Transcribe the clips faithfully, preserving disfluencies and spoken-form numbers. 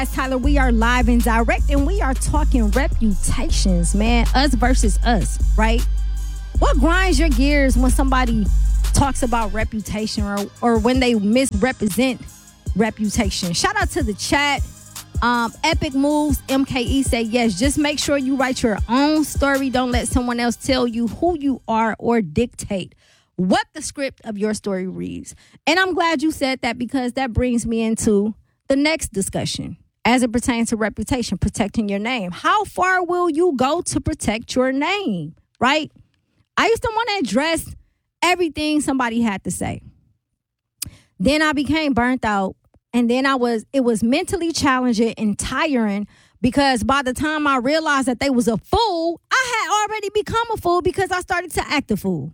Tyler, we are live and direct, and we are talking reputations, man. Us versus us, right? What grinds your gears when somebody talks about reputation or, or when they misrepresent reputation? Shout out to the chat. Um, Epic Moves, M K E said, yes, just make sure you write your own story. Don't let someone else tell you who you are or dictate what the script of your story reads. And I'm glad you said that, because that brings me into the next discussion as it pertains to reputation, protecting your name. How far will you go to protect your name, right? I used to want to address everything somebody had to say. Then I became burnt out. And then I was, it was mentally challenging and tiring, because by the time I realized that they was a fool, I had already become a fool because I started to act a fool.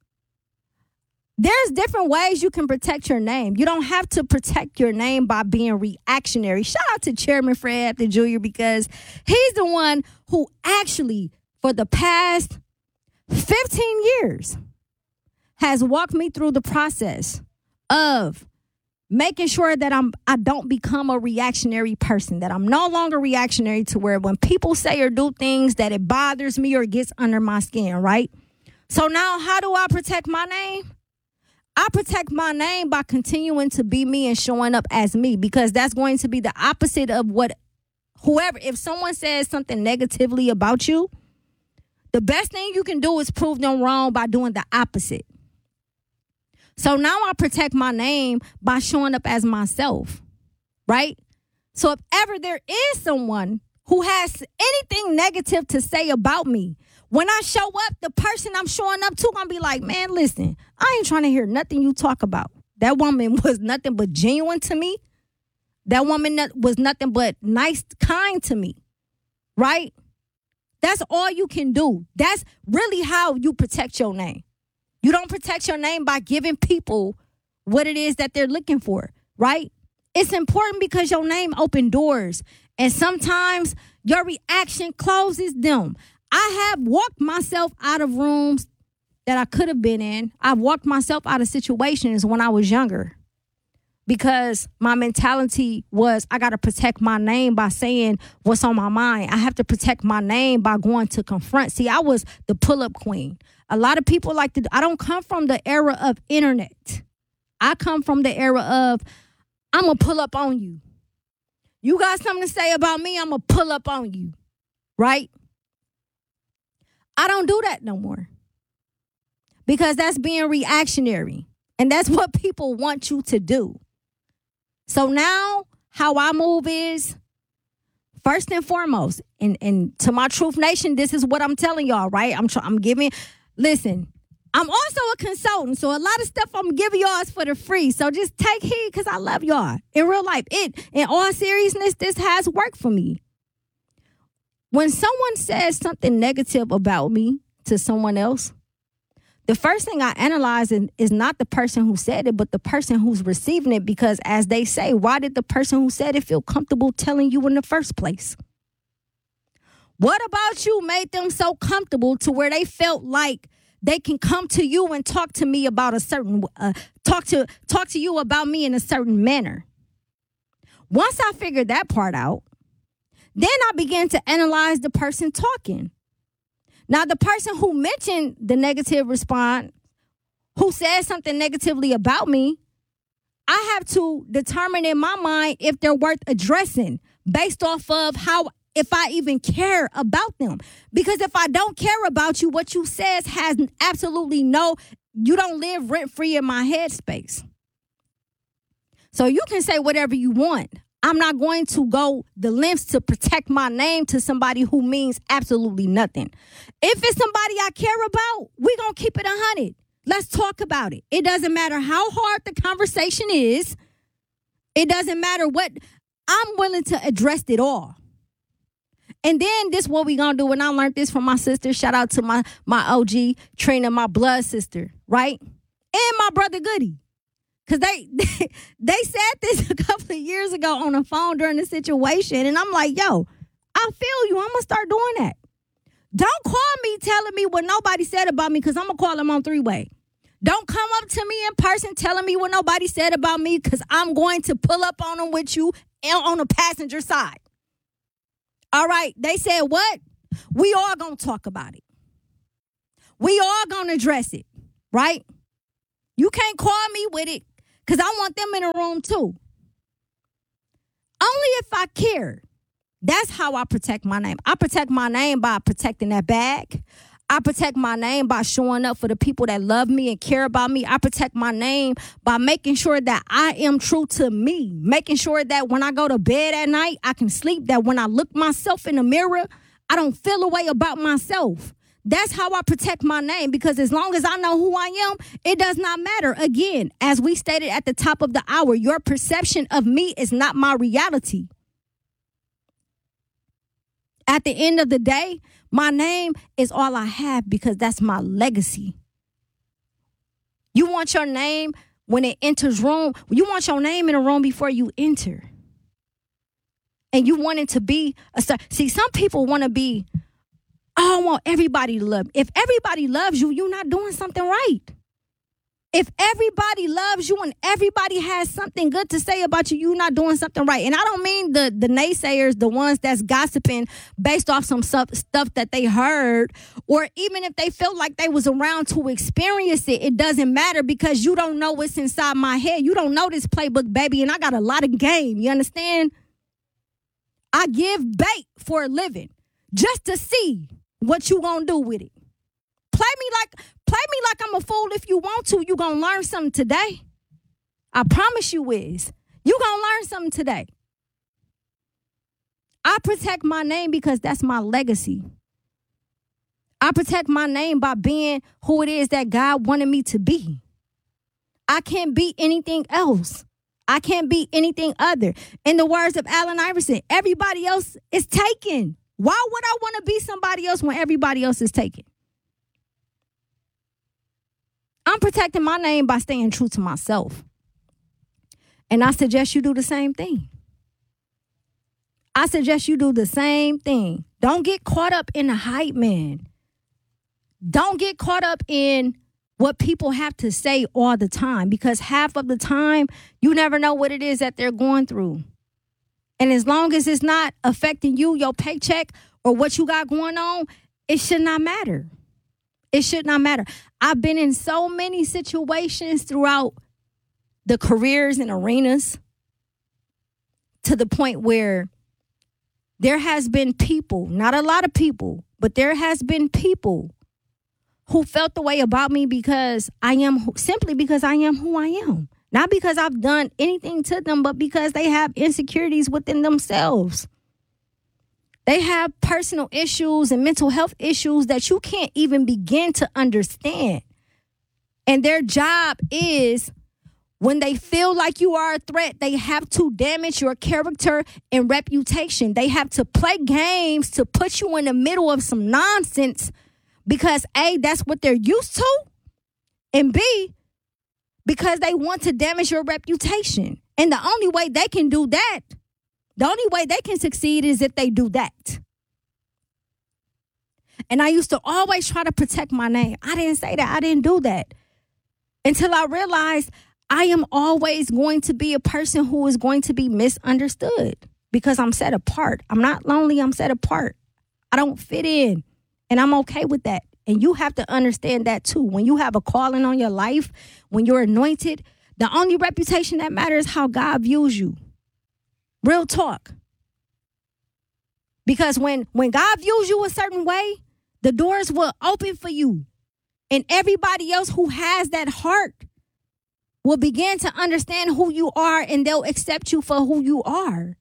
There's different ways you can protect your name. You don't have to protect your name by being reactionary. Shout out to Chairman Fred Hampton Junior, because he's the one who actually, for the past fifteen years, has walked me through the process of making sure that I'm I don't become a reactionary person, that I'm no longer reactionary to where when people say or do things that it bothers me or gets under my skin, right? So now how do I protect my name? I protect my name by continuing to be me and showing up as me, because that's going to be the opposite of what whoever, if someone says something negatively about you, the best thing you can do is prove them wrong by doing the opposite. So now I protect my name by showing up as myself, right? So if ever there is someone who has anything negative to say about me, when I show up, the person I'm showing up to gonna be like, man, listen, I ain't trying to hear nothing you talk about. That woman was nothing but genuine to me. That woman was nothing but nice, kind to me, right? That's all you can do. That's really how you protect your name. You don't protect your name by giving people what it is that they're looking for, right? It's important because your name opens doors, and sometimes your reaction closes them. I have walked myself out of rooms that I could have been in. I've walked myself out of situations when I was younger, because my mentality was, I got to protect my name by saying what's on my mind. I have to protect my name by going to confront. See, I was the pull-up queen. A lot of people like to, I don't come from the era of internet. I come from the era of, I'm going to pull up on you. You got something to say about me, I'm going to pull up on you, right? I don't do that no more, because that's being reactionary, and that's what people want you to do. So now how I move is, first and foremost, and, and to my Truth Nation, this is what I'm telling y'all, right? I'm try, I'm giving, listen, I'm also a consultant, so a lot of stuff I'm giving y'all is for the free. So just take heed, because I love y'all. In real life, it, in all seriousness, this has worked for me. When someone says something negative about me to someone else, the first thing I analyze is not the person who said it, but the person who's receiving it. Because as they say, why did the person who said it feel comfortable telling you in the first place? What about you made them so comfortable to where they felt like they can come to you and talk to me about a certain, uh, talk to talk to you about me in a certain manner? Once I figured that part out, then I began to analyze the person talking. Now, the person who mentioned the negative response, who said something negatively about me, I have to determine in my mind if they're worth addressing based off of how, if I even care about them. Because if I don't care about you, what you says has absolutely no, you don't live rent-free in my headspace. So you can say whatever you want. I'm not going to go the lengths to protect my name to somebody who means absolutely nothing. If it's somebody I care about, we're going to keep it one hundred. Let's talk about it. It doesn't matter how hard the conversation is. It doesn't matter what. I'm willing to address it all. And then this is what we going to do. And I learned this from my sister. Shout out to my, my O G, Trina, my blood sister, right? And my brother Goody. Because they, they they said this a couple of years ago on the phone during the situation. And I'm like, yo, I feel you. I'm going to start doing that. Don't call me telling me what nobody said about me, because I'm going to call them on three-way. Don't come up to me in person telling me what nobody said about me, because I'm going to pull up on them with you on the passenger side. All right. They said what? We all gonna talk about it. We all gonna address it, right? You can't call me with it because I want them in the room too. Only if I care. That's how I protect my name. I protect my name by protecting that bag. I protect my name by showing up for the people that love me and care about me. I protect my name by making sure that I am true to me. Making sure that when I go to bed at night, I can sleep. That when I look myself in the mirror, I don't feel a way about myself. That's how I protect my name, because as long as I know who I am, it does not matter. Again, as we stated at the top of the hour, your perception of me is not my reality. At the end of the day, my name is all I have because that's my legacy. You want your name when it enters room. You want your name in a room before you enter. And you want it to be a star. See, some people want to be, oh, I want everybody to love me. If everybody loves you, you're not doing something right. If everybody loves you and everybody has something good to say about you, you're not doing something right. And I don't mean the, the naysayers, the ones that's gossiping based off some stuff, stuff that they heard, or even if they felt like they was around to experience it, it doesn't matter because you don't know what's inside my head. You don't know this playbook, baby, and I got a lot of game. You understand? I give bait for a living just to see what you gonna do with it. Play me like play me like I'm a fool if you want to. You gonna learn something today. I promise you is. You gonna learn something today. I protect my name because that's my legacy. I protect my name by being who it is that God wanted me to be. I can't be anything else. I can't be anything other. In the words of Allen Iverson, everybody else is taken. Why would I want to be somebody else when everybody else is taken? I'm protecting my name by staying true to myself. And I suggest you do the same thing. I suggest you do the same thing. Don't get caught up in the hype, man. Don't get caught up in what people have to say all the time, because half of the time, you never know what it is that they're going through. And as long as it's not affecting you, your paycheck, or what you got going on, it should not matter. It should not matter. I've been in so many situations throughout the careers and arenas to the point where there has been people, not a lot of people, but there has been people who felt the way about me because I am, simply because I am who I am. Not because I've done anything to them, but because they have insecurities within themselves. They have personal issues and mental health issues that you can't even begin to understand. And their job is, when they feel like you are a threat, they have to damage your character and reputation. They have to play games to put you in the middle of some nonsense because A, that's what they're used to, and B, because they want to damage your reputation. And the only way they can do that, the only way they can succeed is if they do that. And I used to always try to protect my name. I didn't say that. I didn't do that. Until I realized I am always going to be a person who is going to be misunderstood because I'm set apart. I'm not lonely. I'm set apart. I don't fit in. And I'm okay with that. And you have to understand that too. When you have a calling on your life, when you're anointed, the only reputation that matters is how God views you. Real talk. Because when, when God views you a certain way, the doors will open for you. And everybody else who has that heart will begin to understand who you are, and they'll accept you for who you are.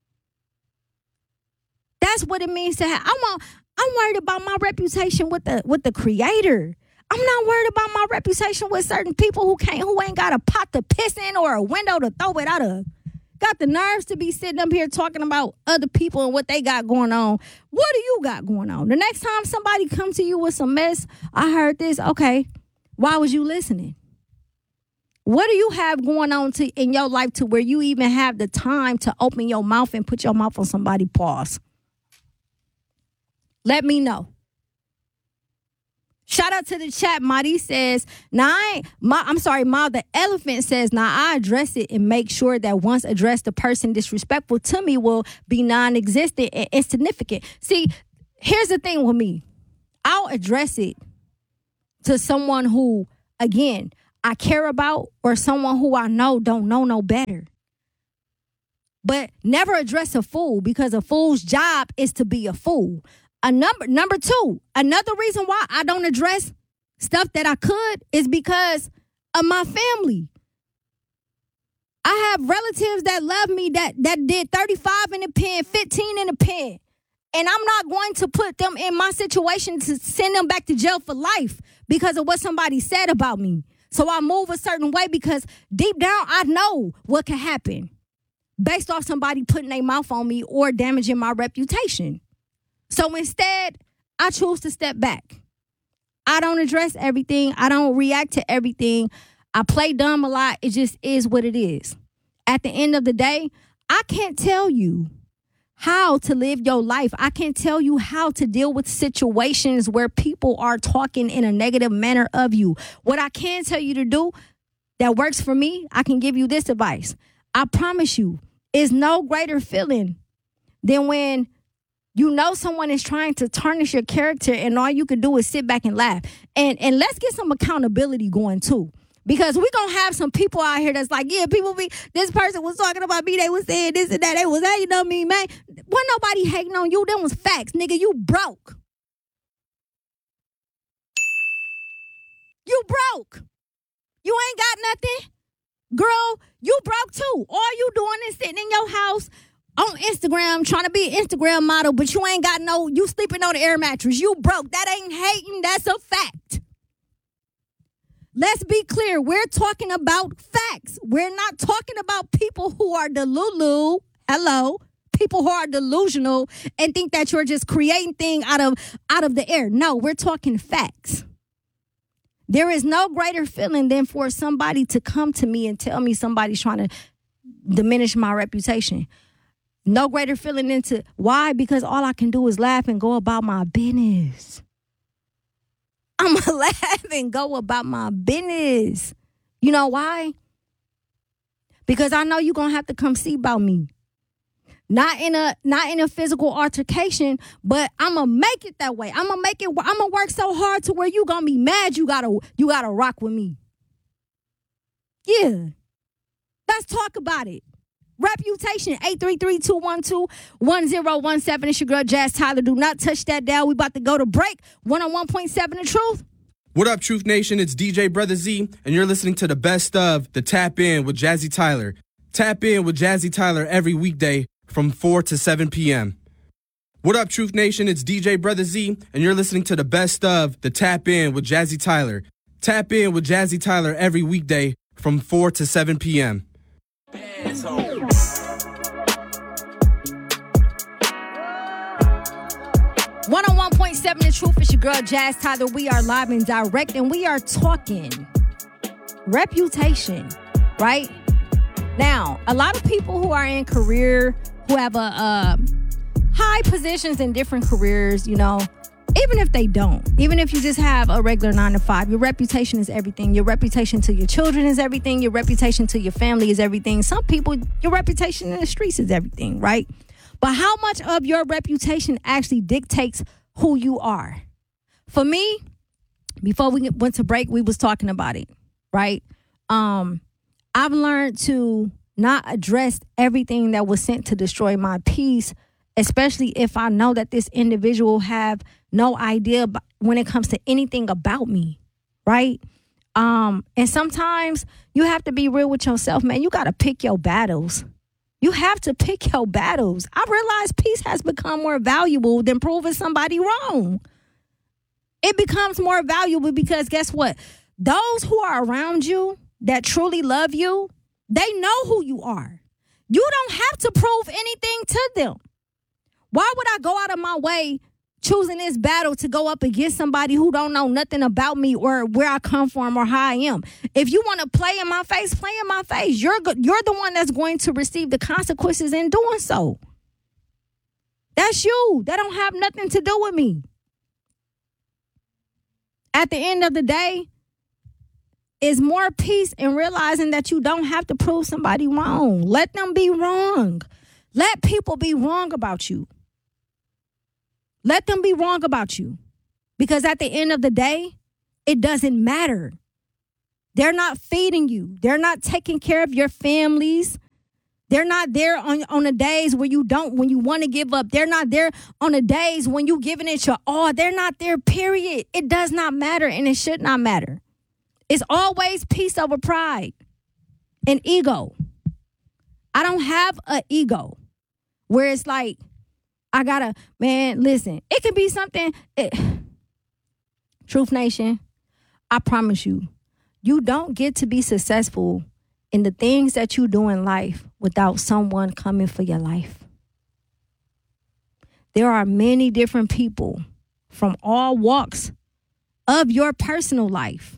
That's what it means to have. I'm, a, I'm worried about my reputation with the with the Creator. I'm not worried about my reputation with certain people who can't, who ain't got a pot to piss in or a window to throw it out of. Got the nerves to be sitting up here talking about other people and what they got going on. What do you got going on? The next time somebody comes to you with some mess, I heard this. Okay, why was you listening? What do you have going on to, in your life to where you even have the time to open your mouth and put your mouth on somebody's paws? Let me know. Shout out to the chat. Madi says, "Now I ain't, Ma, I'm sorry, Ma. The elephant says, now I address it and make sure that once addressed, the person disrespectful to me will be non-existent and insignificant." See, here's the thing with me. I'll address it to someone who, again, I care about, or someone who I know don't know no better. But never address a fool, because a fool's job is to be a fool. A number number two, another reason why I don't address stuff that I could is because of my family. I have relatives that love me that that did thirty-five in the pen, fifteen in the pen. And I'm not going to put them in my situation to send them back to jail for life because of what somebody said about me. So I move a certain way because deep down I know what can happen based off somebody putting their mouth on me or damaging my reputation. So instead, I choose to step back. I don't address everything. I don't react to everything. I play dumb a lot. It just is what it is. At the end of the day, I can't tell you how to live your life. I can't tell you how to deal with situations where people are talking in a negative manner of you. What I can tell you to do that works for me, I can give you this advice. I promise you, it's no greater feeling than when you know someone is trying to tarnish your character and all you can do is sit back and laugh. And and let's get some accountability going too. Because we're going to have some people out here that's like, yeah, people be, this person was talking about me. They was saying this and that. They was hating on me, man. Wasn't nobody hating on you. Them was facts, nigga. You broke. You broke. You ain't got nothing. Girl, you broke too. All you doing is sitting in your house on Instagram trying to be an Instagram model, but you ain't got no, you sleeping on the air mattress. You broke. That ain't hating. That's a fact. Let's be clear. We're talking about facts. We're not talking about people who are delulu. Hello. People who are delusional and think that you're just creating things out of, out of the air. No, we're talking facts. There is no greater feeling than for somebody to come to me and tell me somebody's trying to diminish my reputation. No greater feeling than to, why? Because all I can do is laugh and go about my business. I'm going to laugh and go about my business. You know why? Because I know you're going to have to come see about me. Not in a not in a physical altercation, but I'm going to make it that way. I'm going to make it, I'm going to work so hard to where you going to be mad you got to you got to rock with me. Yeah. Let's talk about it. Reputation, eight three three, two one two, one zero one seven. It's your girl, Jazz Tyler. Do not touch that dial. We about to go to break. one oh one point seven The Truth. What up, Truth Nation? It's D J Brother Z, and you're listening to the best of the Tap In with Jazzy Tyler. Tap In with Jazzy Tyler every weekday from four to seven p.m. What up, Truth Nation? It's D J Brother Z, and you're listening to the best of the Tap In with Jazzy Tyler. Tap In with Jazzy Tyler every weekday from four to seven p.m. one oh one point seven The Truth. Is your girl, Jazz Tyler. We are live and direct, and we are talking reputation, right? Now, a lot of people who are in career, who have a uh, high positions in different careers, you know, even if they don't, even if you just have a regular nine to five, your reputation is everything. Your reputation to your children is everything. Your reputation to your family is everything. Some people, your reputation in the streets is everything, right? But how much of your reputation actually dictates who you are? For me, before we went to break, we was talking about it, right? Um, I've learned to not address everything that was sent to destroy my peace, especially if I know that this individual have no idea when it comes to anything about me, right? Um, and sometimes you have to be real with yourself, man. You got to pick your battles. You have to pick your battles. I realize peace has become more valuable than proving somebody wrong. It becomes more valuable because guess what? Those who are around you that truly love you, they know who you are. You don't have to prove anything to them. Why would I go out of my way choosing this battle to go up against somebody who don't know nothing about me or where I come from or how I am? If you want to play in my face, play in my face. You're go- you're the one that's going to receive the consequences in doing so. That's you. That don't have nothing to do with me. At the end of the day, is more peace in realizing that you don't have to prove somebody wrong. Let them be wrong. Let people be wrong about you. Let them be wrong about you. Because at the end of the day, it doesn't matter. They're not feeding you. They're not taking care of your families. They're not there on, on the days where you don't, when you want to give up. They're not there on the days when you giving it your all. They're not there, period. It does not matter, and it should not matter. It's always peace over pride and ego. I don't have an ego where it's like, I gotta, man, listen, it can be something. It, Truth Nation, I promise you, you don't get to be successful in the things that you do in life without someone coming for your life. There are many different people from all walks of your personal life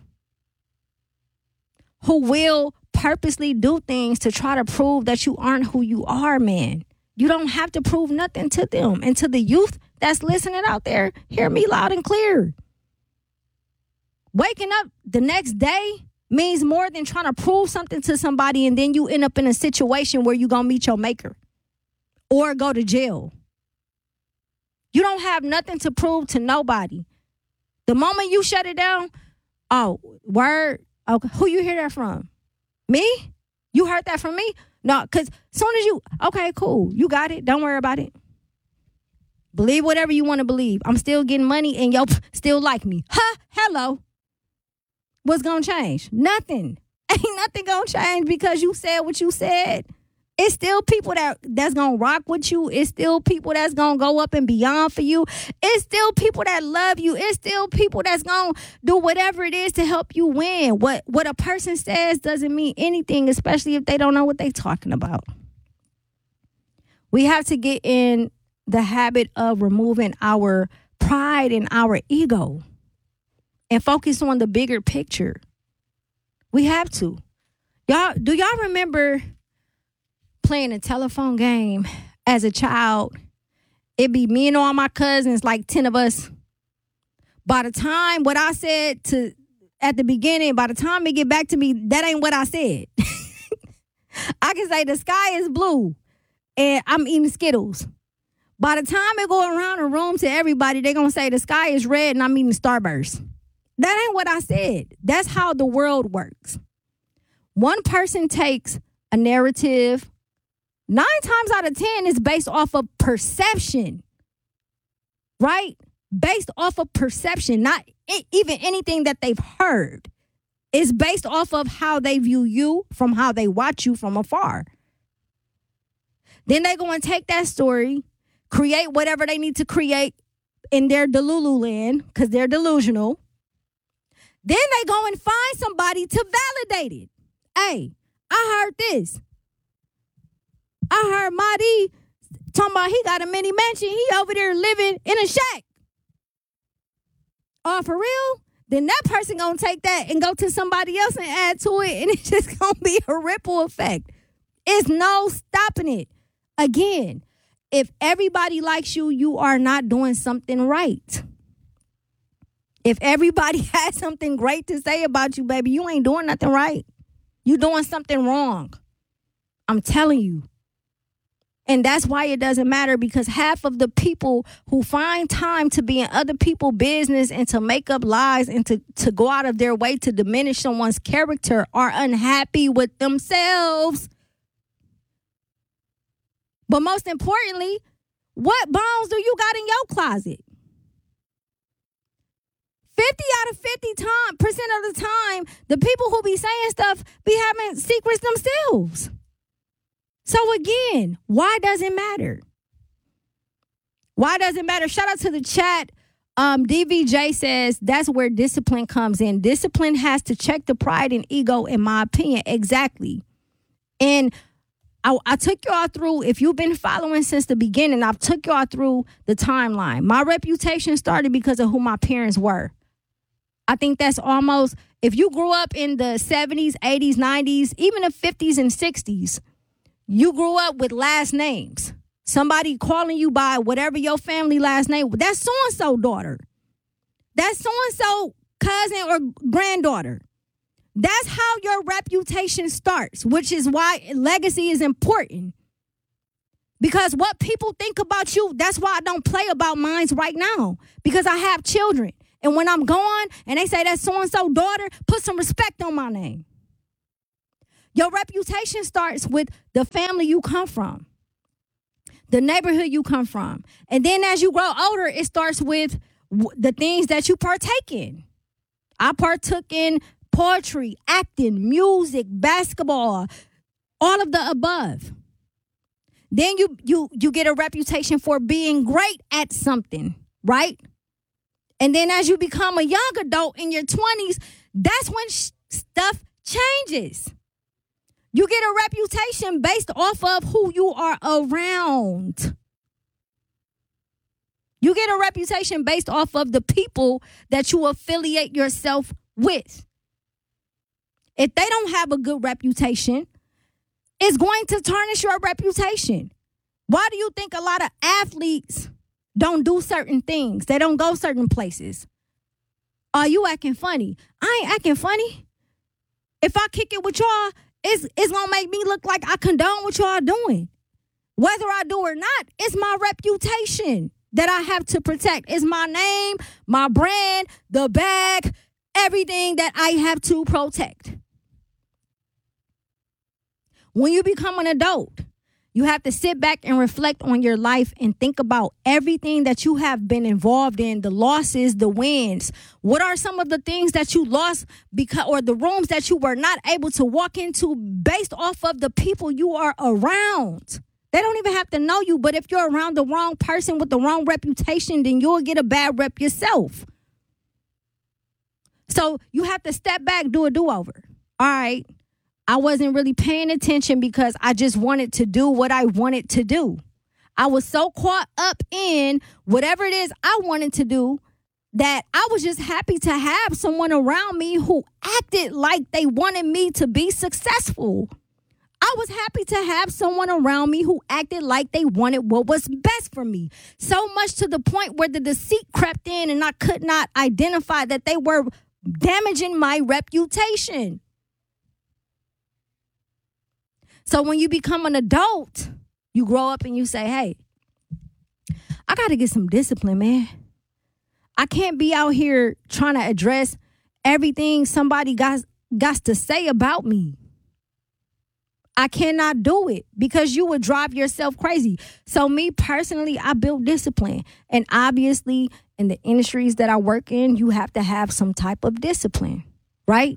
who will purposely do things to try to prove that you aren't who you are, man. You don't have to prove nothing to them. And to the youth that's listening out there, hear me loud and clear. Waking up the next day means more than trying to prove something to somebody and then you end up in a situation where you're going to meet your maker or go to jail. You don't have nothing to prove to nobody. The moment you shut it down, oh, word, okay, who you hear that from? Me? You heard that from me? No, because as soon as you, okay, cool, you got it. Don't worry about it. Believe whatever you want to believe. I'm still getting money and y'all still like me. Huh? Hello. What's going to change? Nothing. Ain't nothing going to change because you said what you said. It's still people that that's going to rock with you. It's still people that's going to go up and beyond for you. It's still people that love you. It's still people that's going to do whatever it is to help you win. What what a person says doesn't mean anything, especially if they don't know what they're talking about. We have to get in the habit of removing our pride and our ego and focus on the bigger picture. We have to. Y'all, do y'all remember playing a telephone game as a child? It'd be me and all my cousins, like ten of us. By the time what I said to at the beginning, by the time it get back to me, that ain't what I said. I can say the sky is blue and I'm eating Skittles. By the time it go around the room to everybody, they're going to say the sky is red and I'm eating Starburst. That ain't what I said. That's how the world works. One person takes a narrative. Nine times out of ten is based off of perception, right? Based off of perception, not even anything that they've heard. It's based off of how they view you from how they watch you from afar. Then they go and take that story, create whatever they need to create in their Delulu land, because they're delusional. Then they go and find somebody to validate it. Hey, I heard this. I heard Mahdi talking about he got a mini mansion. He over there living in a shack. Oh, for real? Then that person gonna take that and go to somebody else and add to it, and it's just gonna be a ripple effect. It's no stopping it. Again, if everybody likes you, you are not doing something right. If everybody has something great to say about you, baby, you ain't doing nothing right. You doing something wrong. I'm telling you. And that's why it doesn't matter, because half of the people who find time to be in other people's business and to make up lies and to, to go out of their way to diminish someone's character are unhappy with themselves. But most importantly, what bones do you got in your closet? fifty out of fifty time, percent of the time, the people who be saying stuff be having secrets themselves. So again, why does it matter? Why does it matter? Shout out to the chat. Um, D V J says that's where discipline comes in. Discipline has to check the pride and ego, in my opinion. Exactly. And I, I took y'all through, if you've been following since the beginning, I've took y'all through the timeline. My reputation started because of who my parents were. I think that's almost, if you grew up in the seventies, eighties, nineties, even the fifties and sixties, you grew up with last names. Somebody calling you by whatever your family last name. That's so-and-so daughter. That's so-and-so cousin, or granddaughter. That's how your reputation starts, which is why legacy is important. Because what people think about you, that's why I don't play about mine right now. Because I have children. And when I'm gone and they say that's so-and-so daughter, put some respect on my name. Your reputation starts with the family you come from, the neighborhood you come from. And then as you grow older, it starts with w- the things that you partake in. I partook in poetry, acting, music, basketball, all of the above. Then you you you get a reputation for being great at something, right? And then as you become a young adult in your twenties, that's when sh- stuff changes. You get a reputation based off of who you are around. You get a reputation based off of the people that you affiliate yourself with. If they don't have a good reputation, it's going to tarnish your reputation. Why do you think a lot of athletes don't do certain things? They don't go certain places. Are you acting funny? I ain't acting funny. If I kick it with y'all, it's, it's going to make me look like I condone what y'all doing. Whether I do or not, it's my reputation that I have to protect. It's my name, my brand, the bag, everything that I have to protect. When you become an adult, you have to sit back and reflect on your life and think about everything that you have been involved in, the losses, the wins. What are some of the things that you lost because, or the rooms that you were not able to walk into based off of the people you are around? They don't even have to know you, but if you're around the wrong person with the wrong reputation, then you'll get a bad rep yourself. So you have to step back, do a do-over. All right. I wasn't really paying attention because I just wanted to do what I wanted to do. I was so caught up in whatever it is I wanted to do that I was just happy to have someone around me who acted like they wanted me to be successful. I was happy to have someone around me who acted like they wanted what was best for me. So much to the point where the deceit crept in and I could not identify that they were damaging my reputation. So when you become an adult, you grow up and you say, hey, I got to get some discipline, man. I can't be out here trying to address everything somebody got, got to say about me. I cannot do it because you would drive yourself crazy. So me personally, I built discipline. And obviously, in the industries that I work in, you have to have some type of discipline, right?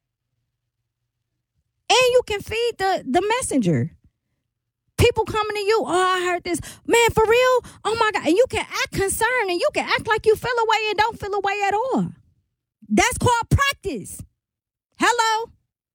And you can feed the, the messenger. People coming to you, oh, I heard this. Man, for real? Oh, my God. And you can act concerned and you can act like you feel away and don't feel away at all. That's called practice. Hello?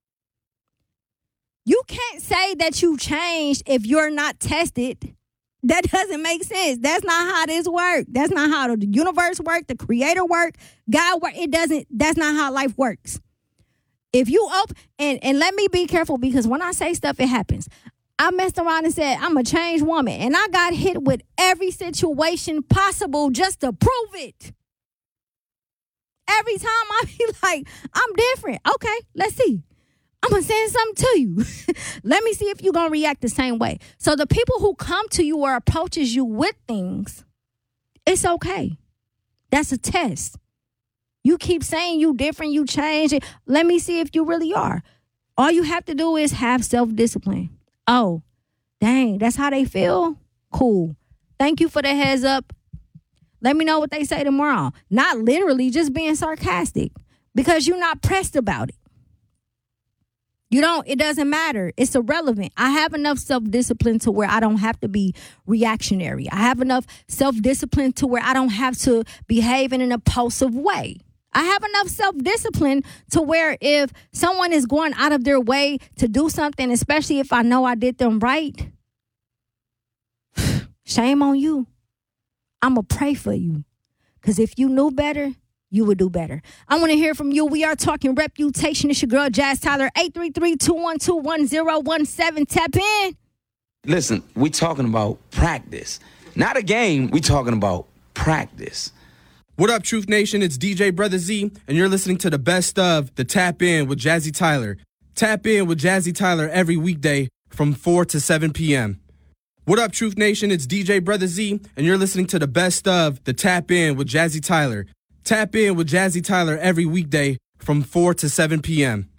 You can't say that you changed if you're not tested. That doesn't make sense. That's not how this works. That's not how the universe works, the creator works, God works. It doesn't, that's not how life works. If you open, and, and let me be careful because when I say stuff, it happens. I messed around and said, I'm a changed woman. And I got hit with every situation possible just to prove it. Every time I be like, I'm different. Okay, let's see. I'm going to send something to you. Let me see if you're going to react the same way. So the people who come to you or approaches you with things, it's okay. That's a test. You keep saying you different, you change it. Let me see if you really are. All you have to do is have self-discipline. Oh, dang, that's how they feel? Cool. Thank you for the heads up. Let me know what they say tomorrow. Not literally, just being sarcastic because you're not pressed about it. You don't, it doesn't matter. It's irrelevant. I have enough self-discipline to where I don't have to be reactionary. I have enough self-discipline to where I don't have to behave in an impulsive way. I have enough self-discipline to where if someone is going out of their way to do something, especially if I know I did them right, shame on you. I'm going to pray for you. Because if you knew better, you would do better. I want to hear from you. We are talking reputation. It's your girl, Jazz Tyler, eight three three, two one two, one zero one seven. Tap in. Listen, we talking about practice. Not a game. We talking about practice. What up, Truth Nation? It's D J Brother Z, and you're listening to the best of the Tap In with Jazzy Tyler. Tap In with Jazzy Tyler every weekday from four to seven p.m. What up, Truth Nation? It's D J Brother Z, and you're listening to the best of the Tap In with Jazzy Tyler. Tap In with Jazzy Tyler every weekday from four to seven p.m.